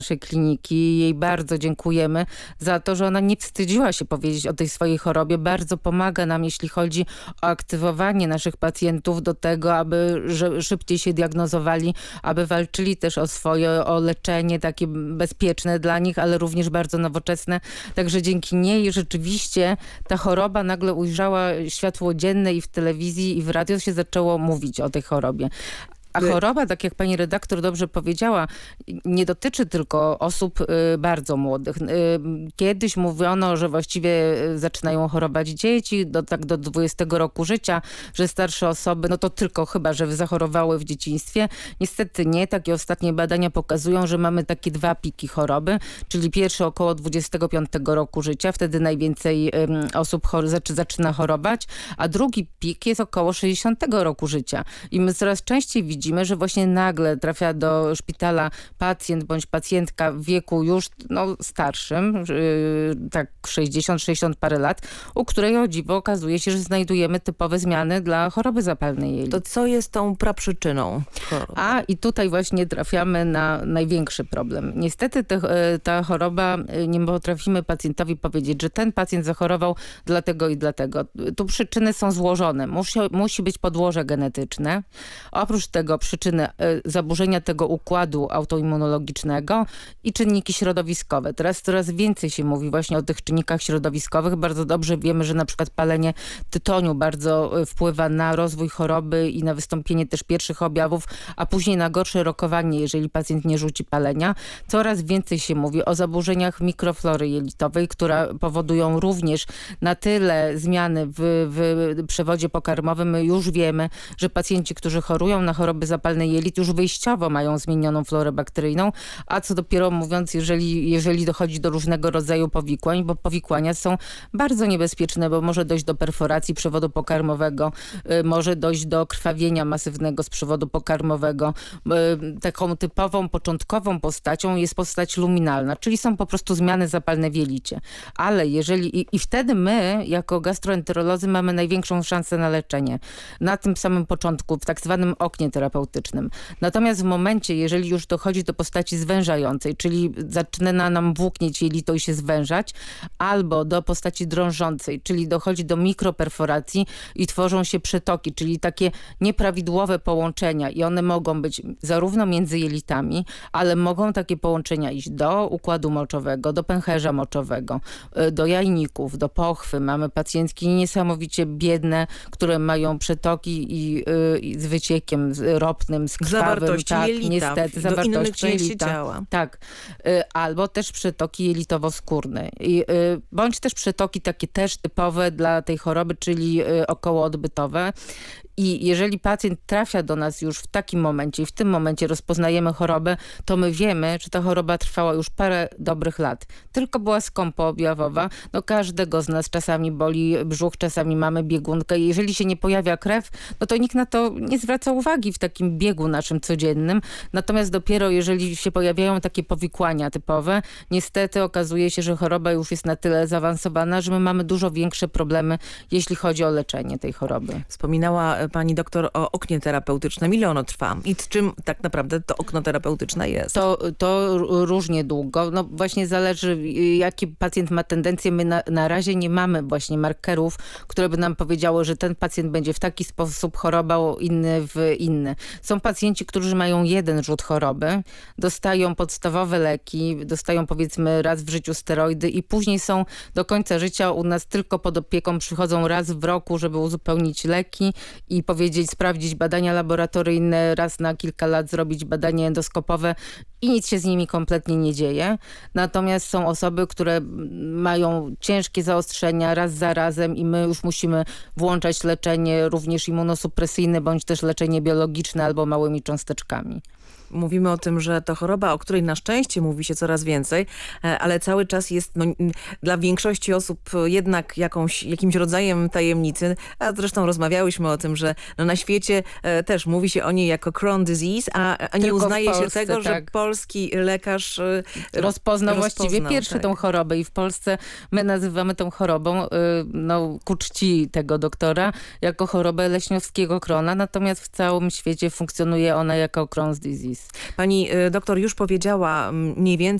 naszej kliniki. Jej bardzo dziękujemy za to, że ona nie wstydziła się powiedzieć o tej swojej chorobie. Bardzo pomaga nam, jeśli chodzi o aktywowanie naszych pacjentów do tego, aby szybciej się diagnozowali, aby walczyli też o leczenie takie bezpieczne dla nich, ale również bardzo nowoczesne. Także dzięki niej rzeczywiście ta choroba nagle ujrzała światło dzienne i w telewizji, i w radio się zaczęło mówić o tej chorobie. A choroba, tak jak pani redaktor dobrze powiedziała, nie dotyczy tylko osób bardzo młodych. Kiedyś mówiono, że właściwie zaczynają chorować dzieci do 20 roku życia, że starsze osoby, no to tylko chyba, że zachorowały w dzieciństwie. Niestety nie. Takie ostatnie badania pokazują, że mamy takie dwa piki choroby, czyli pierwszy około 25 roku życia, wtedy najwięcej osób zaczyna chorować, a drugi pik jest około 60 roku życia. I my coraz częściej widzimy, że właśnie nagle trafia do szpitala pacjent bądź pacjentka w wieku już starszym, tak 60 parę lat, u której o dziwo okazuje się, że znajdujemy typowe zmiany dla choroby zapalnej jelit. To co jest tą praprzyczyną choroby? I tutaj właśnie trafiamy na największy problem. Niestety ta choroba, nie potrafimy pacjentowi powiedzieć, że ten pacjent zachorował dlatego i dlatego. Tu przyczyny są złożone. Musi być podłoże genetyczne. Oprócz tego przyczyny zaburzenia tego układu autoimmunologicznego i czynniki środowiskowe. Teraz coraz więcej się mówi właśnie o tych czynnikach środowiskowych. Bardzo dobrze wiemy, że na przykład palenie tytoniu bardzo wpływa na rozwój choroby i na wystąpienie też pierwszych objawów, a później na gorsze rokowanie, jeżeli pacjent nie rzuci palenia. Coraz więcej się mówi o zaburzeniach mikroflory jelitowej, które powodują również na tyle zmiany w przewodzie pokarmowym. My już wiemy, że pacjenci, którzy chorują na choroby zapalnej jelit, już wyjściowo mają zmienioną florę bakteryjną, a co dopiero mówiąc, jeżeli dochodzi do różnego rodzaju powikłań, bo powikłania są bardzo niebezpieczne, bo może dojść do perforacji przewodu pokarmowego, może dojść do krwawienia masywnego z przewodu pokarmowego. Taką typową, początkową postacią jest postać luminalna, czyli są po prostu zmiany zapalne w jelicie. Ale i wtedy my, jako gastroenterolodzy, mamy największą szansę na leczenie. Na tym samym początku, w tak zwanym oknie terapeutycznym. Natomiast w momencie, jeżeli już dochodzi do postaci zwężającej, czyli zaczyna nam włóknieć jelito i się zwężać, albo do postaci drążącej, czyli dochodzi do mikroperforacji i tworzą się przetoki, czyli takie nieprawidłowe połączenia i one mogą być zarówno między jelitami, ale mogą takie połączenia iść do układu moczowego, do pęcherza moczowego, do jajników, do pochwy. Mamy pacjentki niesamowicie biedne, które mają przetoki i z wyciekiem ropnym, z krwawym. Zawartości jelita, niestety, do innych części jelita. ciała. Tak. Albo też przetoki jelitowo-skórne. Bądź też przetoki takie też typowe dla tej choroby, czyli okołoodbytowe. I jeżeli pacjent trafia do nas już w takim momencie i w tym momencie rozpoznajemy chorobę, to my wiemy, że ta choroba trwała już parę dobrych lat. Tylko była skąpoobjawowa. Każdego z nas czasami boli brzuch, czasami mamy biegunkę i jeżeli się nie pojawia krew, no to nikt na to nie zwraca uwagi w takim biegu naszym codziennym. Natomiast dopiero jeżeli się pojawiają takie powikłania typowe, niestety okazuje się, że choroba już jest na tyle zaawansowana, że my mamy dużo większe problemy, jeśli chodzi o leczenie tej choroby. Wspominała pani doktor o oknie terapeutycznym. Ile ono trwa? I czym tak naprawdę to okno terapeutyczne jest? To różnie długo. Właśnie zależy, jaki pacjent ma tendencję. My na razie nie mamy właśnie markerów, które by nam powiedziały, że ten pacjent będzie w taki sposób chorował, inny w inny. Są pacjenci, którzy mają jeden rzut choroby, dostają podstawowe leki, dostają powiedzmy raz w życiu steroidy i później są do końca życia u nas tylko pod opieką, przychodzą raz w roku, żeby uzupełnić leki i sprawdzić badania laboratoryjne, raz na kilka lat zrobić badanie endoskopowe i nic się z nimi kompletnie nie dzieje. Natomiast są osoby, które mają ciężkie zaostrzenia raz za razem i my już musimy włączać leczenie również immunosupresyjne bądź też leczenie biologiczne albo małymi cząsteczkami. Mówimy o tym, że to choroba, o której na szczęście mówi się coraz więcej, ale cały czas jest dla większości osób jednak jakimś rodzajem tajemnicy. A zresztą rozmawiałyśmy o tym, że na świecie też mówi się o niej jako Crohn's disease, a nie uznaje Polsce, się tego, że polski lekarz rozpoznał właściwie pierwszy tą chorobę i w Polsce my nazywamy tą chorobą ku czci tego doktora jako chorobę leśniowskiego Crohna, natomiast w całym świecie funkcjonuje ona jako Crohn's disease. Pani doktor już powiedziała mniej więcej,